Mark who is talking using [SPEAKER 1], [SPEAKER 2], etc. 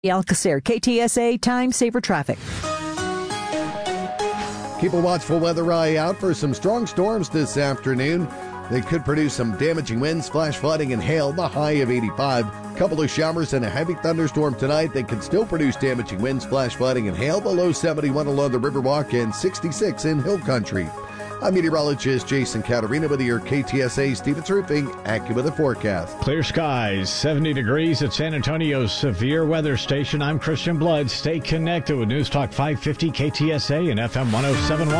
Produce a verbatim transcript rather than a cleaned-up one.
[SPEAKER 1] Alcacer, K T S A Time Saver Traffic.
[SPEAKER 2] Keep a watchful weather eye out for some strong storms this afternoon. They could produce some damaging winds, flash flooding, and hail, the high of eighty-five. Couple of showers and a heavy thunderstorm tonight. They can still produce damaging winds, flash flooding, and hail, below seventy-one along the Riverwalk and sixty-six in Hill Country. I'm meteorologist Jason Caterina with your K T S A Stevens Roofing AccuWeather forecast.
[SPEAKER 3] Clear skies, seventy degrees at San Antonio's severe weather station. I'm Christian Blood. Stay connected with News Talk five fifty K T S A and F M one oh seven point one.